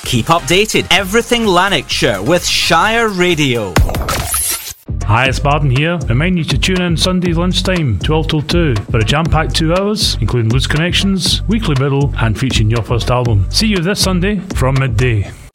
Keep updated. Everything Lanarkshire with Shire Radio. Hi, it's Barden here. Remind you to tune in Sunday lunchtime, 12 till 2, for a jam-packed 2 hours, including Loose Connections, Weekly Biddle, and featuring your first album. See you this Sunday from midday.